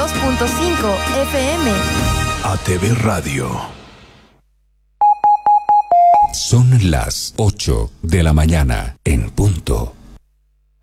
92.5 FM. ATV Radio. Son las 8 de la mañana en punto.